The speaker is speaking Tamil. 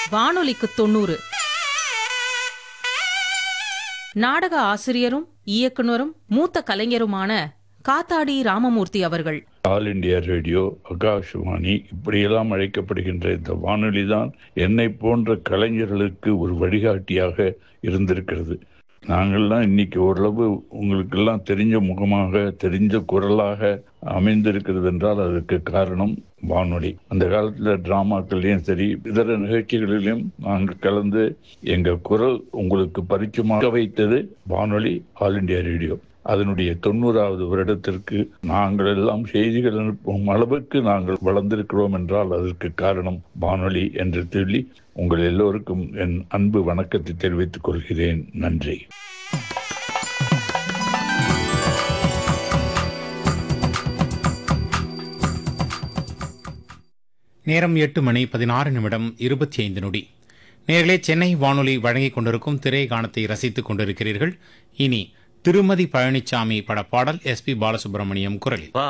வானொலிக்கு 90. நாடக ஆசிரியரும் இயக்குனரும் மூத்த கலைஞருமான காத்தாடி ராமமூர்த்தி அவர்கள். ஆல் இண்டியா ரேடியோ, ஆகாஷவாணி இப்படியெல்லாம் அழைக்கப்படுகின்ற இந்த வானொலி தான் என்னை போன்ற கலைஞர்களுக்கு ஒரு வழிகாட்டியாக இருந்திருக்கிறது. நாங்கள்லாம் இன்னைக்கு ஓரளவு உங்களுக்கெல்லாம் தெரிஞ்ச முகமாக, தெரிஞ்ச குரலாக அமைந்திருக்கிறது என்றால் அதற்கு காரணம் வானொலி. அந்த காலத்தில் டிராமாக்கள்லையும் சரி, இதர நிகழ்ச்சிகளிலும் நாங்கள் கலந்து எங்கள் குரல் உங்களுக்கு பரிச்சயமாக வைத்தது வானொலி, ஆல் இண்டியா ரேடியோ. அதனுடைய 90வது வருடத்திற்கு நாங்கள் எல்லாம் செய்திகள் அனுப்பும் அளவுக்கு நாங்கள் வளர்ந்திருக்கிறோம் என்றால் அதற்கு காரணம் வானொலி என்று சொல்லி உங்கள் எல்லோருக்கும் என் அன்பு வணக்கத்தை தெரிவித்துக் கொள்கிறேன். நன்றி. நேரம் 8:16:25. நேர்களே, சென்னை வானொலி வழங்கிக் கொண்டிருக்கும் திரை காணத்தை ரசித்துக் கொண்டிருக்கிறீர்கள். இனி திருமதி பழனிசாமி பட பாடல் எஸ்பி பாலசுப்ரமணியம் குரலில்.